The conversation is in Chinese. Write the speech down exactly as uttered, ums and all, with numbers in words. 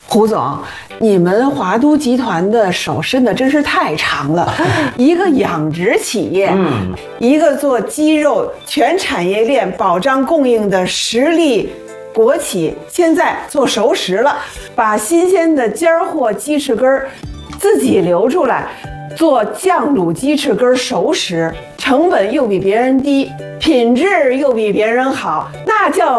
胡总，你们华都集团的手伸的真是太长了，一个养殖企业，嗯，一个做鸡肉全产业链保障供应的实力国企，现在做熟食了，把新鲜的尖货鸡翅根自己留出来，做酱卤鸡翅根熟食，成本又比别人低，品质又比别人好，那叫